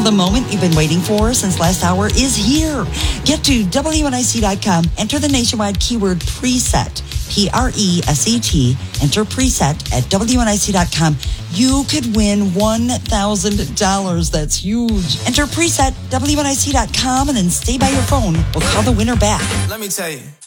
the moment you've been waiting for since last hour is here. Get to WNIC.com, enter the nationwide keyword preset, Preset, enter preset at WNIC.com. You could win $1,000. That's huge. Enter preset, WNIC.com, and then stay by your phone. We'll call the winner back. Let me tell you.